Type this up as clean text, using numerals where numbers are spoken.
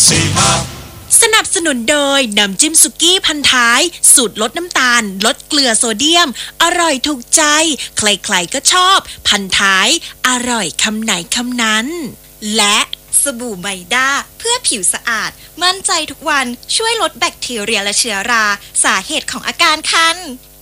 สนับสนุนโดยน้ำจิ้มสุกี้พันท้ายสูตรลดน้ำตาลลดเกลือโซเดียมอร่อยถูกใจใครๆก็ชอบพันท้ายอร่อยคำไหนคำนั้นและสบู่ไมด้าเพื่อผิวสะอาดมั่นใจทุกวันช่วยลดแบคทีเรียและเชื้อราสาเหตุของอาการคัน